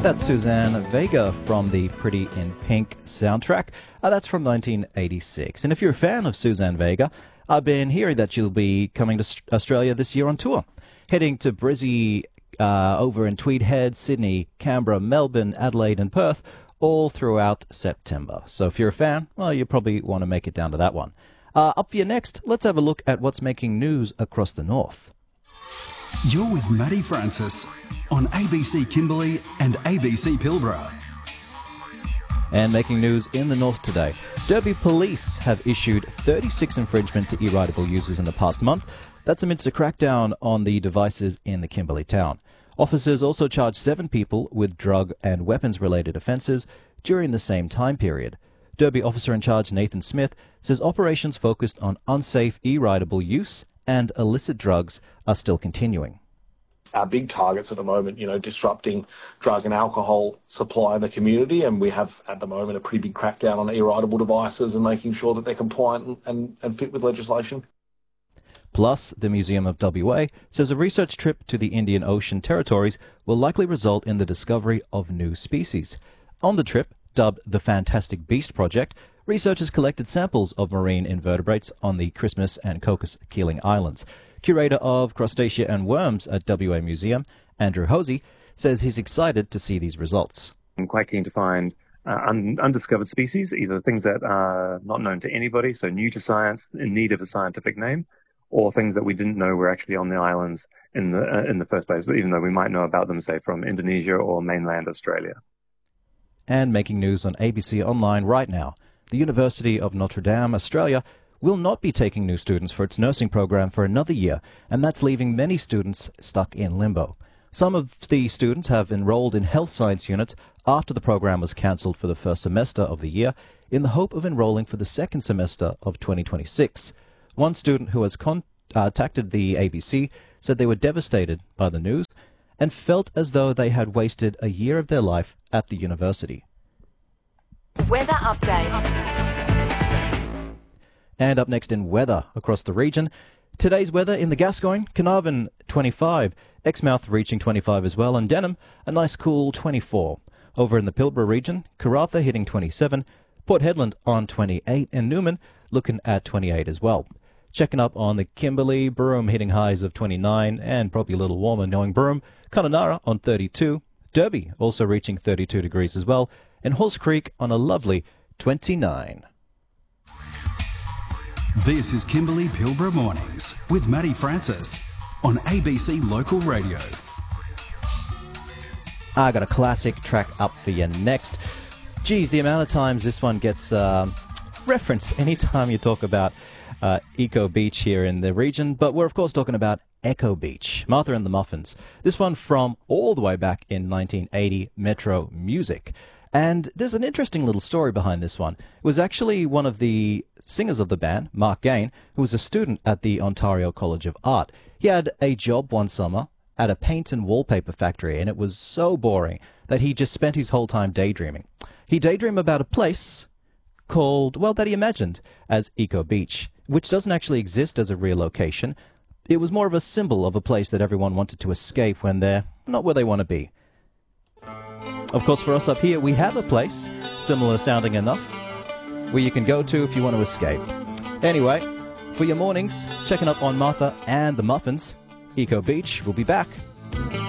That's Suzanne Vega from the Pretty in Pink soundtrack. That's from 1986. And if you're a fan of Suzanne Vega, I've been hearing that she'll be coming to Australia this year on tour, heading to Brizzy, over in Tweed Head, Sydney, Canberra, Melbourne, Adelaide and Perth, all throughout September. So if you're a fan, well, you probably want to make it down to that one. Up for you next, let's have a look at what's making news across the north. You're with Maddie Francis on ABC Kimberley and ABC Pilbara. And making news in the north today. Derby police have issued 36 infringement to e-ridable users in the past month. That's amidst a crackdown on the devices in the Kimberley town. Officers also charged 7 people with drug and weapons-related offences during the same time period. Derby officer in charge Nathan Smith says operations focused on unsafe e-ridable use and illicit drugs are still continuing. Our big targets at the moment, disrupting drug and alcohol supply in the community, and we have at the moment a pretty big crackdown on e-ridable devices and making sure that they're compliant and fit with legislation. Plus, the Museum of WA says a research trip to the Indian Ocean territories will likely result in the discovery of new species. On the trip, dubbed the Fantastic Beast Project, researchers collected samples of marine invertebrates on the Christmas and Cocos Keeling Islands. Curator of Crustacea and Worms at WA Museum, Andrew Hosey, says he's excited to see these results. I'm quite keen to find undiscovered species, either things that are not known to anybody, so new to science, in need of a scientific name, or things that we didn't know were actually on the islands in the first place, even though we might know about them, say, from Indonesia or mainland Australia. And making news on ABC Online right now, the University of Notre Dame, Australia, will not be taking new students for its nursing program for another year, and that's leaving many students stuck in limbo. Some of the students have enrolled in health science units after the program was cancelled for the first semester of the year in the hope of enrolling for the second semester of 2026. One student who has contacted the ABC said they were devastated by the news and felt as though they had wasted a year of their life at the university. Weather update. And up next in weather across the region, today's weather in the Gascoyne, Carnarvon 25, Exmouth reaching 25 as well, and Denham a nice cool 24. Over in the Pilbara region, Karratha hitting 27, Port Hedland on 28, and Newman looking at 28 as well. Checking up on the Kimberley, Broome hitting highs of 29 and probably a little warmer knowing Broome, Connemara on 32, Derby also reaching 32 degrees as well, and Halls Creek on a lovely 29. This is Kimberley Pilbara Mornings with Maddie Francis on ABC Local Radio. I got a classic track up for you next. Geez, the amount of times this one gets referenced anytime you talk about Eco Beach here in the region, but we're of course talking about Echo Beach, Martha and the Muffins. This one from all the way back in 1980, Metro Music. And there's an interesting little story behind this one. It was actually one of the singers of the band, Mark Gain, who was a student at the Ontario College of Art. He had a job one summer at a paint and wallpaper factory, and it was so boring that he just spent his whole time daydreaming. He daydreamed about a place called, well, that he imagined as Eco Beach, which doesn't actually exist as a real location. It was more of a symbol of a place that everyone wanted to escape when they're not where they want to be. Of course, for us up here, we have a place, similar sounding enough, where you can go to if you want to escape. Anyway, for your mornings, checking up on Martha and the Muffins, Eco Beach will be back.